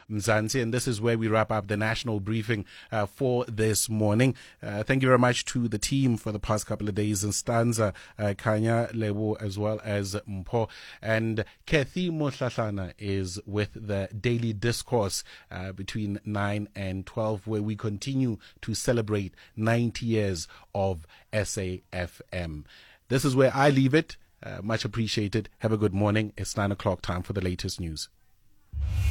Mzansi, and this is where we wrap up the national briefing for this morning. Thank you very much to the team for the past couple of days, and Stanza, Kanya, Lebo, as well as Mpho. And Kathy Mohlahlana is with the Daily Discourse between 9 and 12, where we continue to celebrate 90 years of SAFM. This is where I leave it. Much appreciated. Have a good morning. It's 9 o'clock time for the latest news.